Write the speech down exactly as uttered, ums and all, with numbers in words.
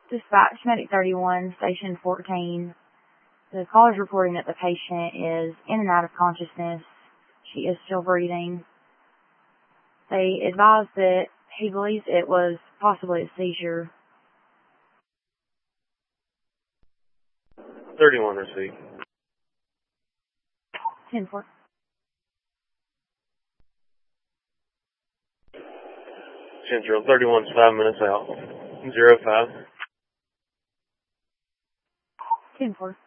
Dispatch, Medic thirty-one, Station fourteen. The caller is reporting that the patient is in and out of consciousness. She is still breathing. They advised that he believes it was possibly a seizure. thirty-one received. ten four. Central, thirty-one's five minutes out. Zero five. ten four.